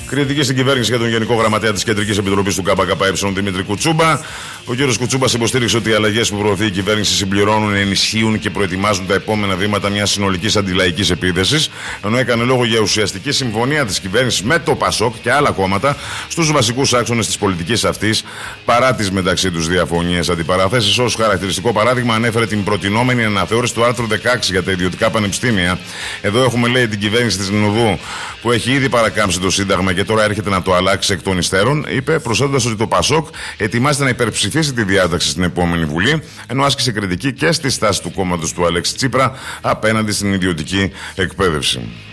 Κριτική στην κυβέρνηση για τον Γενικό Γραμματέα της Κεντρικής Επιτροπής του ΚΚΕ, Δημήτρη Κουτσούμπα. Ο κ. Κουτσούμπας υποστήριξε ότι οι αλλαγές που προωθεί η κυβέρνηση συμπληρώνουν, ενισχύουν και προετοιμάζουν τα επόμενα βήματα μιας συνολικής αντιλαϊκής επίθεσης. Ενώ έκανε λόγο για ουσιαστική συμφωνία της κυβέρνησης με το ΠΑΣΟΚ και άλλα κόμματα στους βασικούς άξονες της πολιτικής αυτής, παρά τις μεταξύ τους διαφωνίες. Αντιπαραθέσεις, ως χαρακτηριστικό παράδειγμα, ανέφερε την προτινόμενη αναθεώρηση του άρθρου 16 για τα ιδιωτικά πανεπιστήμια. Εδώ έχουμε, λέει, την κυβέρνηση της Νουδού που έχει ήδη παρακάμψει το Σύνταγμα και τώρα έρχεται να το αλλάξει εκ των υστέρων. Είπε, προσθέτοντας ότι το ΠΑΣΟΚ ετοιμάζεται να υπερψηφίσει τη διάταξη στην επόμενη Βουλή, ενώ άσκησε κριτική και στη στάση του κόμματος του Αλέξη Τσίπρα απέναντι στην ιδιωτική εκπαίδευση.